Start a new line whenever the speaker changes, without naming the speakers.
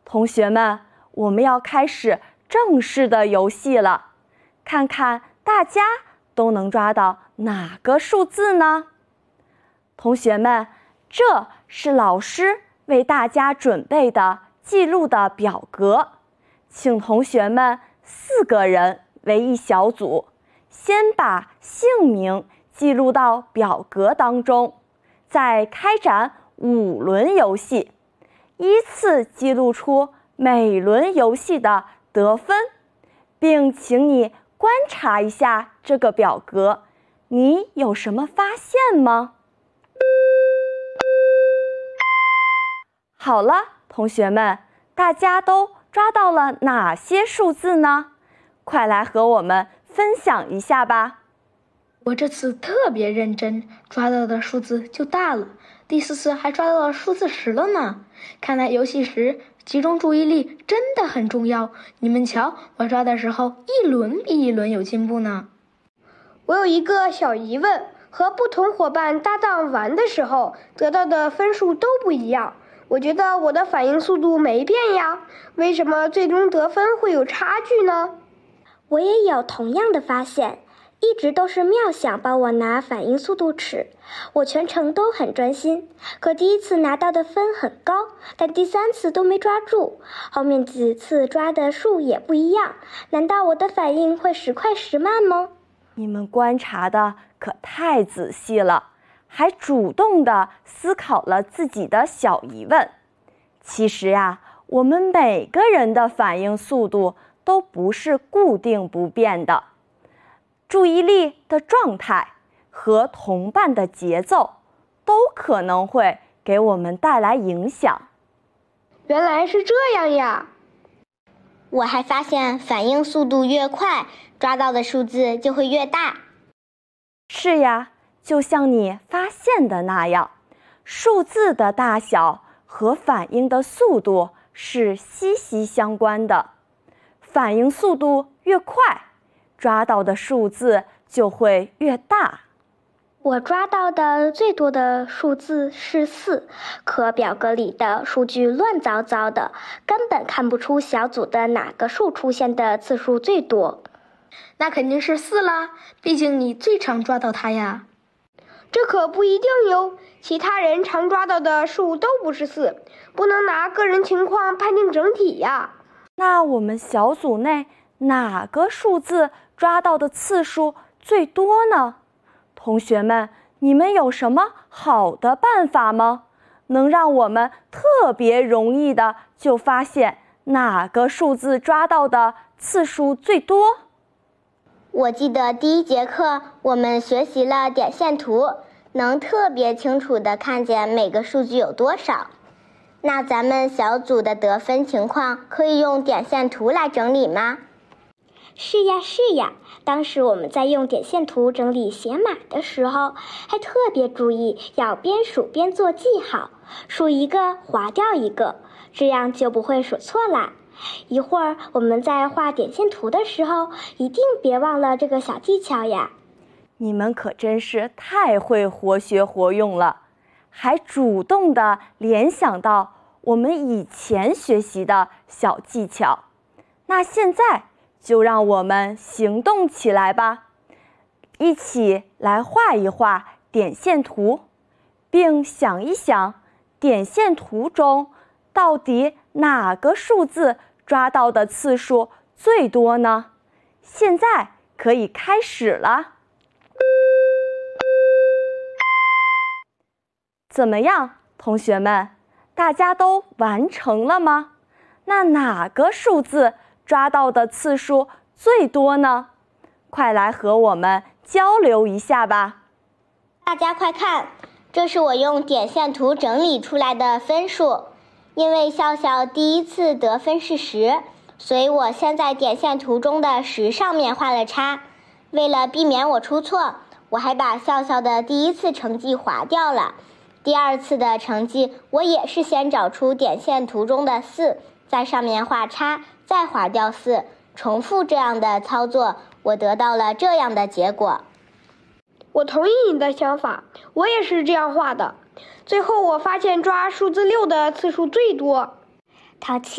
同学们，我们要开始正式的游戏了，看看大家都能抓到哪个数字呢？同学们，这是老师为大家准备的记录的表格，请同学们4个人为一小组，先把姓名记录到表格当中，再开展5轮游戏，依次记录出每轮游戏的得分，并请你观察一下这个表格，你有什么发现吗？好了，同学们，大家都抓到了哪些数字呢？快来和我们分享一下吧。
我这次特别认真，抓到的数字就大了，第4次还抓到了数字10了呢。看来游戏时集中注意力真的很重要。你们瞧，我抓的时候一轮比一轮有进步呢。
我有一个小疑问，和不同伙伴搭档玩的时候，得到的分数都不一样。我觉得我的反应速度没变呀，为什么最终得分会有差距呢？
我也有同样的发现，一直都是妙想帮我拿反应速度尺，我全程都很专心，可第1次拿到的分很高，但第3次都没抓住，后面几次抓的数也不一样，难道我的反应会时快时慢吗？
你们观察的可太仔细了，还主动地思考了自己的小疑问。其实呀，我们每个人的反应速度都不是固定不变的，注意力的状态和同伴的节奏都可能会给我们带来影响。
原来是这样呀！
我还发现反应速度越快，抓到的数字就会越大。
是呀，就像你发现的那样，数字的大小和反应的速度是息息相关的。反应速度越快，抓到的数字就会越大。
我抓到的最多的数字是4，可表格里的数据乱糟糟的，根本看不出小组的哪个数出现的次数最多。
那肯定是4啦，毕竟你最常抓到它呀。
这可不一定哟，其他人常抓到的数都不是4，不能拿个人情况判定整体呀。
那我们小组内哪个数字抓到的次数最多呢？同学们，你们有什么好的办法吗？能让我们特别容易的就发现哪个数字抓到的次数最多？
我记得第1节课我们学习了点线图，能特别清楚地看见每个数据有多少。那咱们小组的得分情况可以用点线图来整理吗？是呀，当时我们在用点线图整理写码的时候，还特别注意要边数边做记号，数一个划掉一个，这样就不会数错啦。一会儿我们在画点线图的时候，一定别忘了这个小技巧呀。
你们可真是太会活学活用了，还主动地联想到我们以前学习的小技巧。那现在就让我们行动起来吧，一起来画一画点线图，并想一想点线图中到底哪个数字抓到的次数最多呢？现在可以开始了。怎么样，同学们，大家都完成了吗？那哪个数字抓到的次数最多呢？快来和我们交流一下吧。
大家快看，这是我用点线图整理出来的分数。因为笑笑第1次得分是10，所以我先在点线图中的10上面画了叉。为了避免我出错，我还把笑笑的第1次成绩划掉了。第2次的成绩，我也是先找出点线图中的4，在上面画叉，再划掉4，重复这样的操作，我得到了这样的结果。
我同意你的想法，我也是这样画的。最后我发现抓数字6的次数最多。
淘气。